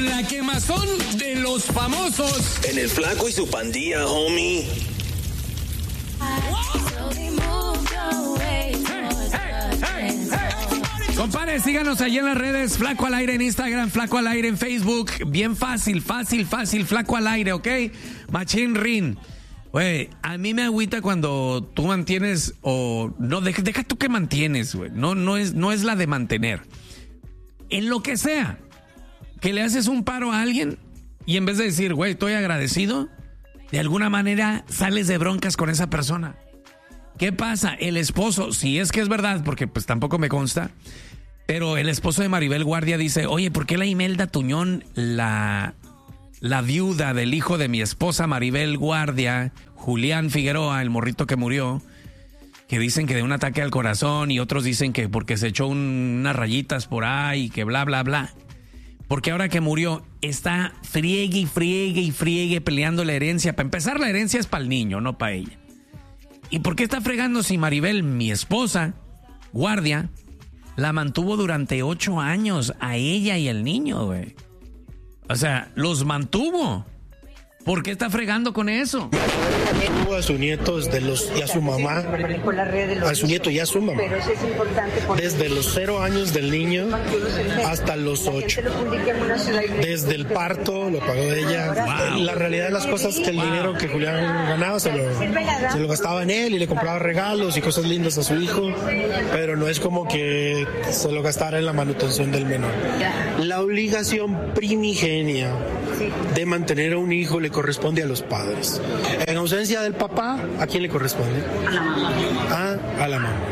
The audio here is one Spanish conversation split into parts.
con la quemazón de los famosos. En el Flaco y su pandilla, homie. Compadre, síganos allí en las redes. Flaco al Aire en Instagram, Flaco al Aire en Facebook. Bien fácil, Flaco al Aire, ¿ok? Machín Rin. Güey, a mí me agüita cuando tú mantienes o... No, deja tú que mantienes, güey. No es la de mantener. En lo que sea, que le haces un paro a alguien y en vez de decir, güey, estoy agradecido, de alguna manera sales de broncas con esa persona. ¿Qué pasa? El esposo, si es que es verdad, porque pues tampoco me consta, pero el esposo de Maribel Guardia dice, oye, ¿por qué la Imelda Tuñón, la viuda del hijo de mi esposa Maribel Guardia, Julián Figueroa, el morrito que murió, que dicen que de un ataque al corazón y otros dicen que porque se echó unas rayitas por ahí, que bla, bla, bla? Porque ahora que murió está friegue peleando la herencia. Para empezar, la herencia es para el niño, no para ella. ¿Y por qué está fregando si Maribel, mi esposa, Guardia, la mantuvo durante 8 años a ella y al niño, güey? O sea, los mantuvo. ¿Por qué está fregando con eso? Tuvo a sus nietos y a su mamá, a su nieto y a su mamá, desde los 0 años del niño hasta los 8. Desde el parto lo pagó ella. Wow. La realidad de las cosas es que el dinero que Julián ganaba se lo gastaba en él y le compraba regalos y cosas lindas a su hijo, pero no es como que se lo gastara en la manutención del menor. La obligación primigenia de mantener a un hijo le corresponde a los padres. En ausencia del papá, ¿a quién le corresponde? A la mamá. A la mamá.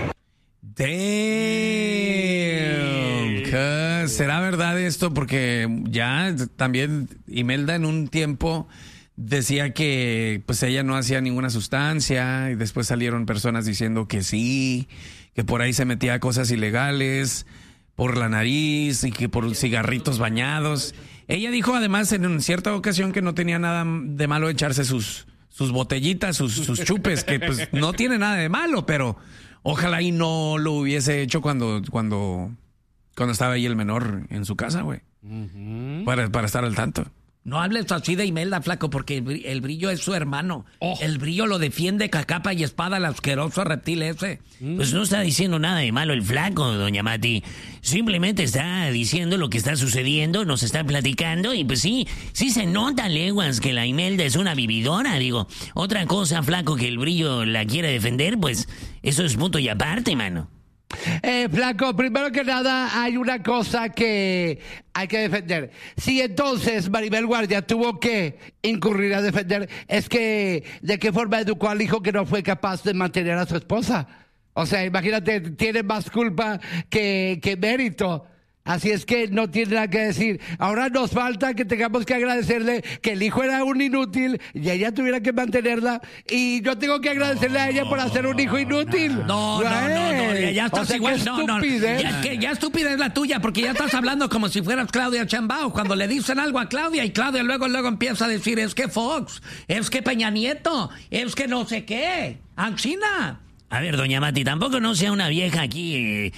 Damn. ¿Será verdad esto? Porque ya también Imelda en un tiempo decía que pues ella no hacía ninguna sustancia y después salieron personas diciendo que sí, que por ahí se metía cosas ilegales por la nariz y que por cigarritos bañados. Ella dijo además en cierta ocasión que no tenía nada de malo echarse sus botellitas, sus chupes, que pues no tiene nada de malo, pero ojalá y no lo hubiese hecho cuando estaba ahí el menor en su casa, güey. Uh-huh. Para estar al tanto. No hables así de Imelda, flaco, porque el Brillo es su hermano. Oh. El Brillo lo defiende capa y espada al asqueroso reptil ese. Pues no está diciendo nada de malo el flaco, doña Mati. Simplemente está diciendo lo que está sucediendo, nos está platicando y pues sí se nota leguas que la Imelda es una vividora, digo. Otra cosa, flaco, que el Brillo la quiere defender, pues eso es punto y aparte, mano. Flaco, primero que nada hay una cosa que hay que defender. Si entonces Maribel Guardia tuvo que incurrir a defender, es que ¿de qué forma educó al hijo que no fue capaz de mantener a su esposa? O sea, imagínate, tiene más culpa que mérito. Así es que no tiene nada que decir. Ahora nos falta que tengamos que agradecerle que el hijo era un inútil y ella tuviera que mantenerla. Y yo tengo que agradecerle a ella por hacer un hijo inútil. No, ya estás, o sea, igual. Ya estúpida es la tuya, porque ya estás hablando como si fueras Claudia Sheinbaum. Cuando le dicen algo a Claudia y Claudia luego empieza a decir, es que Fox, es que Peña Nieto, es que no sé qué. Ancina. A ver, doña Mati, tampoco no sea una vieja aquí,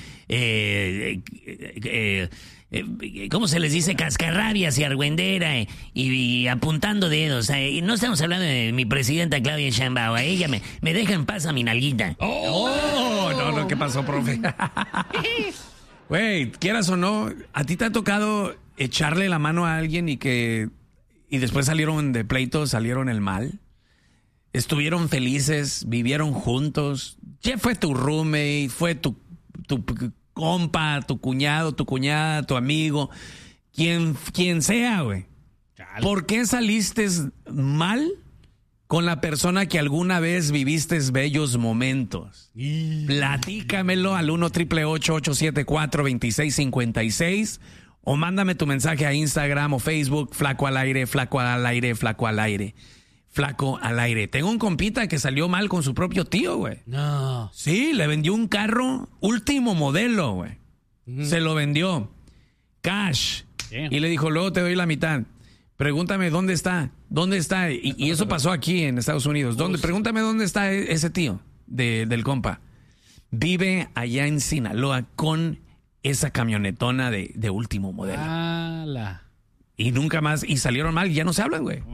¿cómo se les dice? Cascarrabias y argüendera y apuntando dedos. No estamos hablando de mi presidenta Claudia Sheinbaum. A ella me deja en paz a mi nalguita. No, ¿qué pasó, profe? Güey, quieras o no, ¿a ti te ha tocado echarle la mano a alguien y después salieron de pleito, salieron el mal? Estuvieron felices, vivieron juntos. Ya fue tu roommate, fue tu compa, tu cuñado, tu cuñada, tu amigo, quien sea, güey. ¿Por qué saliste mal con la persona que alguna vez viviste bellos momentos? Platícamelo al 1-888-874-2656 o mándame tu mensaje a Instagram o Facebook, Flaco al Aire, Flaco al Aire, Flaco al Aire. Flaco al Aire. Tengo un compita que salió mal con su propio tío, güey. No. Sí, le vendió un carro último modelo, güey. Uh-huh. Se lo vendió. Cash. Yeah. Y le dijo, luego te doy la mitad. Pregúntame dónde está. ¿Dónde está? Y eso pasó aquí en Estados Unidos. Pregúntame dónde está ese tío del compa. Vive allá en Sinaloa con esa camionetona de último modelo. Y nunca más, y salieron mal y ya no se hablan, güey.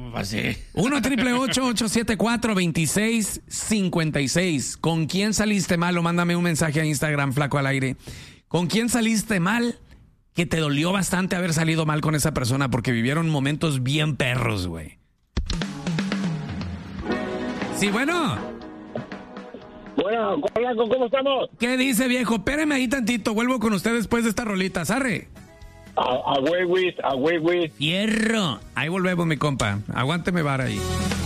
1-888-874-2656. ¿Con quién saliste mal? O mándame un mensaje a Instagram, Flaco al Aire. ¿Con quién saliste mal que te dolió bastante haber salido mal con esa persona porque vivieron momentos bien perros, güey? Sí, bueno. Bueno, Flaco, ¿cómo estamos? ¿Qué dice, viejo? Espéreme ahí tantito, vuelvo con usted después de esta rolita. ¡Arre! A huevis. Hierro. Ahí volvemos, mi compa. Aguánteme vara ahí.